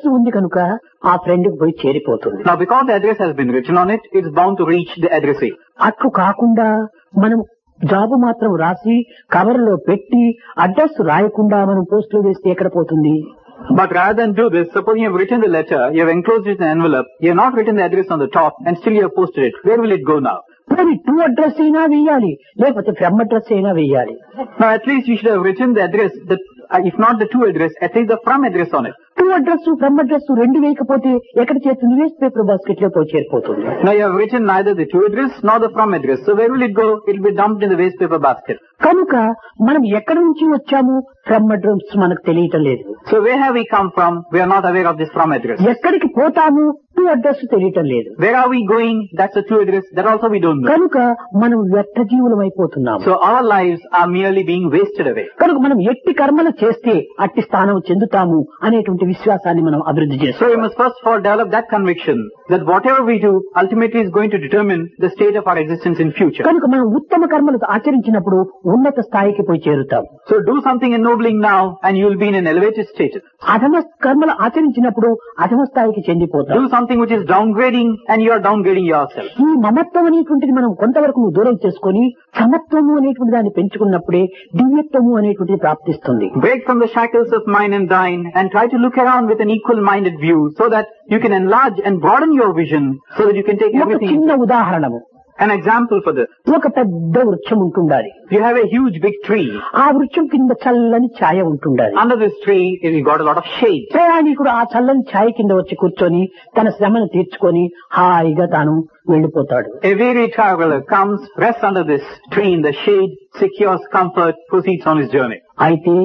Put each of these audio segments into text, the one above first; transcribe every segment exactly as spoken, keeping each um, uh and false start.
ఉంది కనుక ఆ ఫ్రెండ్ కి పోయి చేరిపోతుంది. Now because the address has been written on it, it's bound to reach the addressee. అట్లు కాకుండా మనం జాబు మాత్రం రాసి కవర్లో పెట్టి అడ్రస్ రాయకుండా మనం పోస్టులో వేస్తే ఎక్కడ పోతుంది? But rather than do this, suppose you have written the letter, you have enclosed it in an envelope, you have not written the address on the top, and still you have posted it. Where will it go now? మరి two address అయినా వేయాలి, లేకపోతే from address అయినా వేయాలి. Now at least you should have written the address, that, uh, if not the to address, at least the from address on it. Two address from address రెండు వేయకపోతే ఎక్కడ చేస్తుంది? Waste paper basket లో పోయి చేరిపోతుంది. Now you have written neither the to address nor the from address. So where will it go? It will be dumped in the waste paper basket. కనుక మనం ఎక్కడి నుంచి వచ్చాము? ఫ్రమ్ అడ్రస్ మనకు తెలియటం లేదు. So where have we come from? We are not aware of this from address. ఎక్కడికి పోతాము? టూ అడ్రస్ తెలియటం లేదు. Where are we going? That's a to address. That also we don't know. కనుక మనం వ్యర్థ జీవులం అయిపోతున్నాము. So our lives are merely being wasted away. కనుక మనం ఎట్టి కర్మలు చేస్తే అట్టి స్థానం చెందుతాము అనేటువంటి విశ్వాసాన్ని మనం అభివృద్ధి So we చేస్తాము. must first of all develop that conviction that whatever we do ultimately is going to determine the state of our existence in future. కనుక మనం ఉత్తమ కర్మలు ఆచరించినప్పుడు ఉన్నత స్థాయికి పోయి చేరుతాం. So do something ennobling now and you will be in an elevated status. అధమ కర్మలు ఆచరించినప్పుడు అధమ స్థాయికి చెందిపోతాం. Do something which is downgrading and you are downgrading yourself. ఈ మమత్వం అనేటువంటిది మనం కొంతవరకు దూరం చేసుకొని సమత్వము అనేటువంటి దాన్ని పెంచుకున్నప్పుడే దివ్యత్వము అనేటువంటిది ప్రాప్తిస్తుంది. Break from the shackles of mine and thine and try to look around with an equal-minded view so that you can enlarge and broaden your vision so that you can take ఒక everything. చిన్న ఉదాహరణము, An example for this. ఒక పెద్ద వృక్షం ఉంటుండాలి. You have a huge big tree. ఆ వృక్షం కింద చల్లని ఛాయ ఉంటుండాలి. Under this tree, you got a lot of shade. ప్రయాణికుడు ఆ చల్లని ఛాయ కింద వచ్చి కూర్చొని తన శ్రమను తీర్చుకొని హాయిగా తాను వెళ్లిపోతాడు. A weary traveler comes, rests under this tree in the shade, secures comfort, proceeds on his journey. అయితే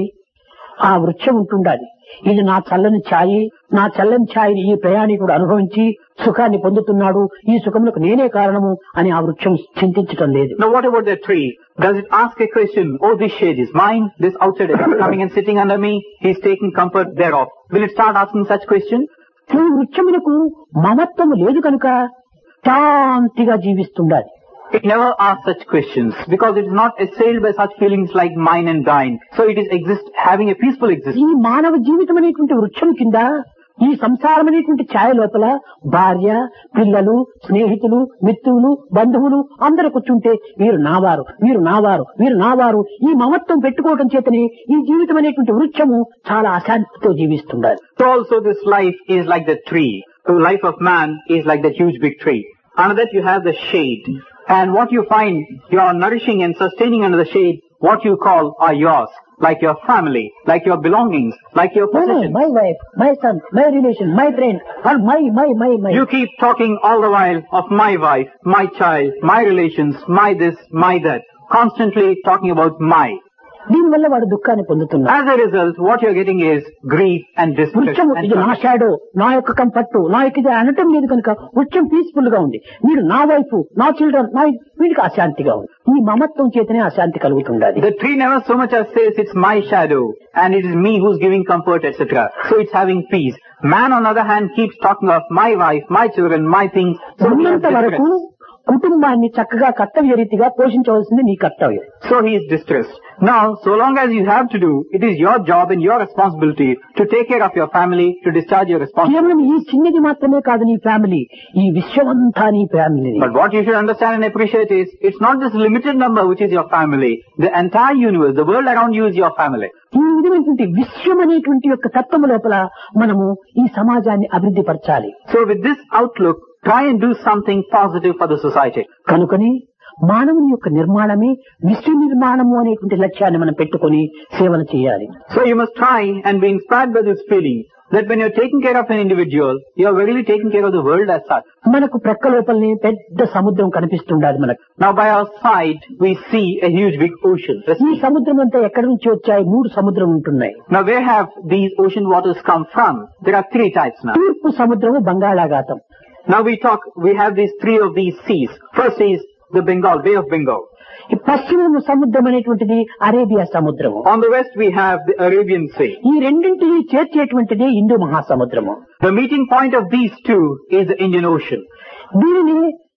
ఆ వృక్షం ఉంటుండాలి. ఇది నా చల్లని ఛాయి, నా చల్లని ఛాయని ఈ ప్రయాణికుడు అనుభవించి సుఖాన్ని పొందుతున్నాడు, ఈ సుఖములకు నేనే కారణము అని ఆ వృక్షం చింతించటం లేదు. Now what about that tree? Does it ask a question, oh this shade is mine, this outsider is coming and sitting under me, he is taking comfort thereof. Will it start asking such questions? ఈ వృక్షములకు మమత్వము లేదు కనుక శాంతిగా జీవిస్తుండాలి. It never asks such questions because it is not assailed by such feelings like mine and thine. So it is exist having a peaceful ఈ existence. మానవ జీవితం అనేటువంటి వృక్షం కింద ఈ సంసారం అనేటువంటి ఛాయ లోపల భార్య, పిల్లలు, స్నేహితులు, మిత్రులు, బంధువులు అందరూ కూర్చుంటే వీరు నావారు, వీరు నావారు, వీరు నావారు ఈ మమత్వం పెట్టుకోవడం చేతనే ఈ జీవితం అనేటువంటి వృక్షము చాలా అశాంతితో జీవిస్తుండాలి. So also this life is like the tree. The life of man is like that huge big tree. Under that you have the shade. And what you find you are nourishing and sustaining under the shade, what you call are yours. Like your family, like your belongings, like your possessions. My wife, my son, my relation, my friend, or my, my, my, my. You keep talking all the while of my wife, my child, my relations, my this, my that. Constantly talking about my. దీనివల్ల వాడు దుఃఖాన్ని పొందుతున్నాడు. As a result, what you're getting is grief and distress. వృక్షం and ఇది నా sorrow. Shadow, నా యొక్క comfort, నా యొక్క ఇది అనటం లేదు కనుక వృక్షం పీస్ఫుల్ గా ఉంది. మీరు నా వైపు, నా చిల్డ్రన్, నా వీడికి అశాంతిగా ఉంది. ఈ మమత్వం చేతనే అశాంతి కలుగుతుండాలి. The tree never so much as says it's my shadow and it is me who's giving comfort, et cetera. So it's having peace. Man on the other hand keeps talking of my wife, my children, my things. So he has ఉన్నంత వరకు distress. కుటుంబాన్ని చక్కగా కర్తవ్య రీతిగా పోషించవలసింది నీ కర్తవ్యం. So he is distressed. Now, so long as you have to do, it is your job and your responsibility to take care of your family, to discharge your responsibility. కేవలం ఈ చిన్నది మాత్రమే కాదు నీ ఫ్యామిలీ, ఈ విశ్వమంతా నీ family. But what you should understand and appreciate is, it's not this limited number which is your family. The entire universe, the world around you is your family. ఈ విధమైనటువంటి విశ్వం అనేటువంటి యొక్క తత్వము లోపల మనము ఈ సమాజాన్ని అభివృద్ధి పరచాలి. So with this outlook, try and do something positive for the society. కనుకని మానవుని యొక్క నిర్మాణమే విశ్వ నిర్మాణము అనేటువంటి లక్ష్యాన్ని మనం పెట్టుకొని సేవన చేయాలి. So you must try and be inspired by this feeling that when you're taking care of an individual, you're really taking care of the world as such. మనకు ప్రక్క లోపలనే పెద్ద సముద్రం కనిపిస్తుండాలి మనకు. Now by our side, we see a huge big ocean. the ఈ sea. సముద్రం అంతా ఎక్కడి నుంచి వచ్చాయి? మూడు సముద్రం ఉంటున్నాయి. Now where have these ocean waters come from? There are three types now. తూర్పు సముద్రము బంగాళాఖాతం. Now we talk, we have these three of these seas. First is the Bengal, Bay of Bengal. ఈ పశ్చిమ సముద్రం అనేటువంటిది అరేబియా సముద్రము. On the west we have the Arabian Sea. ఈ రెండింటిని చేర్చేటువంటిది Hindu మహాసముద్రము. The meeting point of these two is the Indian Ocean. దీనిని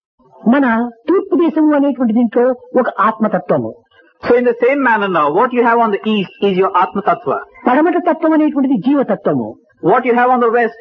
మన తూర్పు దేశము అనేటువంటి దీంట్లో ఒక ఆత్మతత్వము, So in the same manner now, what you have on the east is your Atma Tattva. పడమట తత్వం అనేటువంటిది జీవతత్వము. What you have on the west